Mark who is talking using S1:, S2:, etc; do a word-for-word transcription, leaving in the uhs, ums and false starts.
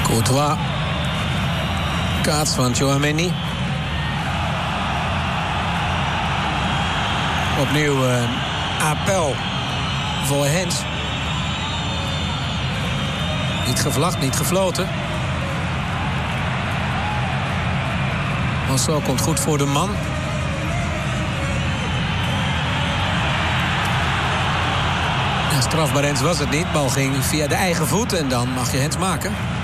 S1: Courtois. Kaats van Tchouaméni. Opnieuw uh, appel voor Hens. Niet gevlacht, niet gefloten. Mansour komt goed voor de man. Ja, strafbaar Hens was het niet. Bal ging via de eigen voet en dan mag je Hens maken.